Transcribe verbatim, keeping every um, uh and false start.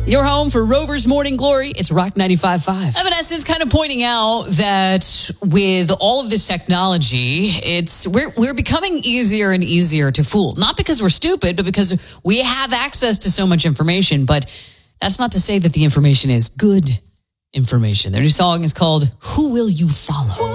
Your home for Rover's Morning Glory. It's Rock ninety-five point five. M and S is kind of pointing out that with all of this technology, it's we're we're becoming easier and easier to fool. Not because we're stupid, but because we have access to so much information. But that's not to say that the information is good information. Their new song is called "Who Will You Follow?"